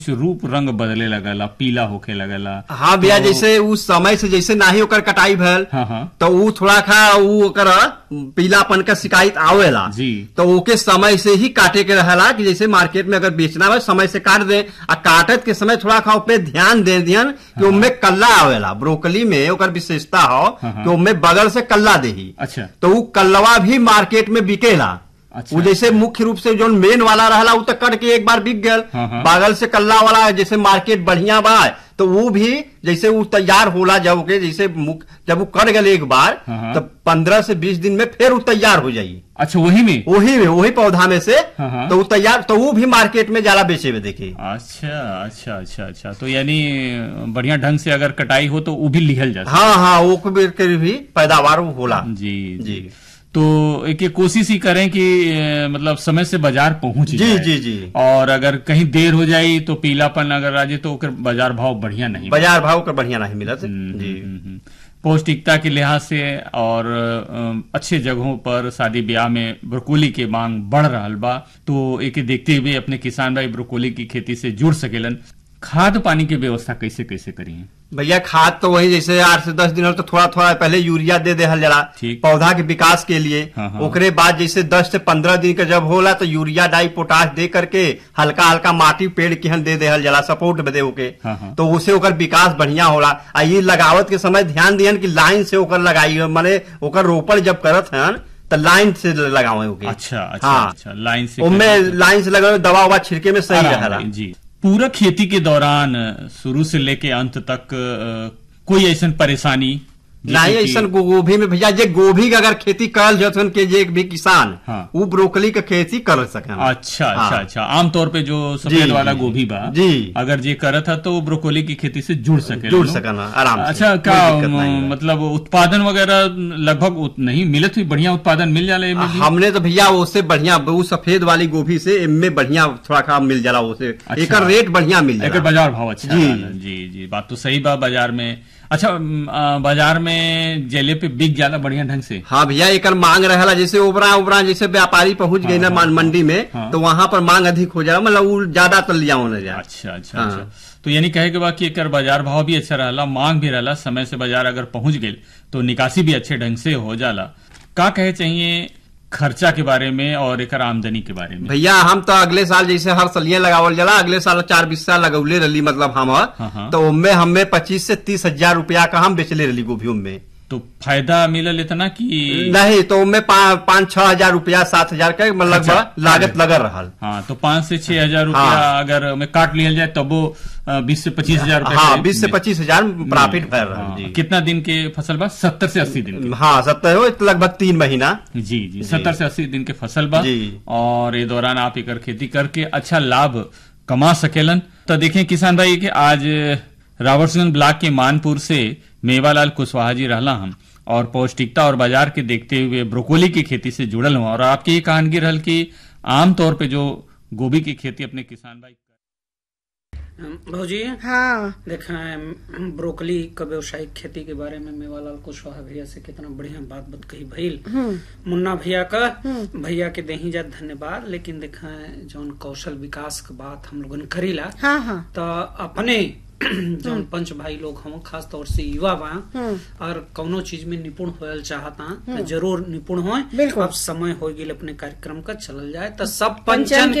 रूप रंग बदले लगला, पीला होके लगला। हाँ भैया, तो जैसे उस समय से जैसे नाही ओकर कटाई भल, हाँ, तो ऊ थोड़ा खा ऊ ओकर पीलापन का शिकायत आवेला जी। तो ओके समय से ही काटे के रहला कि जैसे मार्केट में अगर बेचना है समय से काट दे, आ काटत के समय थोड़ा खा पे ध्यान दे दियन कि उनमें कल्ला आवेला। ब्रोकली में ओकर विशेषता हो कि उनमें बगल से कल्ला देही। अच्छा, तो वो कल्लवा भी मार्केट में बिकेला। अच्छा, वो जैसे मुख्य रूप से जो मेन वाला रहला वो तो कट के एक बार बिक गल, बगल से कल्ला वाला जैसे मार्केट बढ़िया बा तो वो भी जैसे वो तैयार होला जब के जैसे जब वो कट गल एक बार तो 15 से 20 दिन में फिर वो तैयार हो जाये। अच्छा, वही पौधा में से तो वो तैयार, तो वो भी मार्केट में जाला बेचे में देखे। अच्छा, तो यानी बढ़िया ढंग से अगर कटाई हो तो वो भी लिखल जाता। हाँ, वो भी पैदावार होला। जी। तो एक कोशिश ही करें कि मतलब समय से बाजार पहुंच जाए। जी। और अगर कहीं देर हो जाए तो पीलापन अगर आ जाए तो बाजार भाव बढ़िया नहीं मिला। पौष्टिकता के लिहाज से और अच्छे जगहों पर शादी ब्याह में ब्रोकोली के मांग बढ़ रहा बा, तो एक देखते हुए अपने किसान भाई ब्रोकोली की खेती से जुड़ सकेलन। खाद पानी की व्यवस्था कैसे करिए भैया? खाद तो वही जैसे 8 से 10 दिन तो थोड़ा पहले यूरिया दे देहल जला पौधा के विकास के लिए। ओकरे बाद जैसे 10 से 15 दिन का जब होला तो यूरिया डाई पोटाश दे करके हल्का माटी पेड़ के दे देहल जला सपोर्ट बदे होके। तो उसे ओकर विकास बढ़िया होला। आ ये लगावत के समय ध्यान दियन कि लाइन से ओकर लगाई, माने ओकर रोपण जब करत हन तो लाइन से लगावे। अच्छा, लाइन से लगावे, दवा ववा छिड़के में सही रहला जी। पूरा खेती के दौरान शुरू से लेके अंत तक कोई ऐसा परेशानी नहीं? ऐसा गोभी में भैया जे गोभी का अगर खेती करल जतन के जे भी किसान वो ब्रोकली का खेती कर सके। अच्छा, आमतौर पे जो सफेद वाला गोभी बा जी अगर जे करत है तो ब्रोकली की खेती से जुड़ सके आराम से। अच्छा, क्या मतलब उत्पादन वगैरह लगभग नहीं मिलत हुई? बढ़िया उत्पादन मिल जाला? हमने तो भैया उससे बढ़िया वो सफेद वाली गोभी से इनमें बढ़िया थोड़ा खा मिल जाला, उसे एक रेट बढ़िया मिल जाला, बाजार भाव अच्छा। जी, बात तो सही बा। बाजार में अच्छा, बाजार में जेले पे बिक जाला बढ़िया ढंग से? हाँ भैया, एक मांग रहला जैसे उबरा जैसे व्यापारी पहुंच गई ना मंडी में तो वहाँ पर मांग अधिक हो जाला, मतलब वो ज्यादा तो लिया होना जाए। अच्छा। तो यानी कहे के बाद कि एक बाजार भाव भी अच्छा रहला, मांग भी रहला, समय से बाजार अगर पहुंच गई तो निकासी भी अच्छे ढंग से हो जाला। का कहे चाहिए खर्चा के बारे में और एक आमदनी के बारे में? भैया हम तो अगले साल जैसे हर सलिया लगावल जाला, अगले साल 4-20 साल लगौले रही, मतलब हम तो उनमें हमें 25 से 30 हजार रुपया का हम बेचले रही गोभी में। तो फायदा मिलल इतना कि नहीं? तो उनमें 5-6 हजार रुपया 7 हजार का मतलब लागत लगा रहा। हाँ, तो 5 से 6 हजार रुपया अगर में काट लिया जाए तब वो 20 से 25 हजार। हाँ, 20 से 25 हजार प्रॉफिट भर रहा है। कितना दिन के फसल बा? 70 से 80 दिन। हाँ, 70 हो लगभग 3 महीना। जी, 70 से 80 दिन के फसल बा और ये दौरान आप एक खेती करके अच्छा लाभ कमा सकेलन। तो देखें किसान भाई कि आज रावर्सगंज ब्लॉक के मानपुर से मेवालाल कुशवाहा जी रहला हम और पौष्टिकता और बाजार के देखते हुए ब्रोकोली की खेती से जुड़ल हुआ और आपकी ये कहानगी रहल कि आमतौर पे जो गोभी की खेती अपने किसान भाई भौजी। हाँ, देखा ब्रोकली का व्यवसायिक खेती के बारे में मेवालाल कुशवाहा भैया से कितना बढ़िया बात कही भइल। मुन्ना भैया के दही जा धन्यवाद। लेकिन देखा जौन कौशल विकास की बात हम लोगन करीला तो अपने जौन पंच भाई लोग हम खास तौर से युवा बा और कौनो चीज में निपुण होयल चाहता जरूर निपुण हो। अब समय हो गई अपने कार्यक्रम का चलल जाए तो सब पंचन